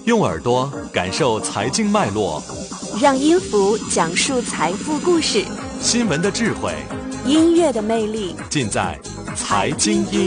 用耳朵感受财经脉络， 让音符讲述财富故事， 新闻的智慧， 音乐的魅力， 尽在财经音。